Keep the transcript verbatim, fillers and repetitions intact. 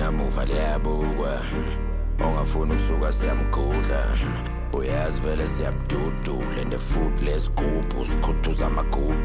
namuva liyabukwa ongafuni ukusuka siyamgudla uyazi vele siyabududula and the food lesigubhu sikhuthuza amagubhu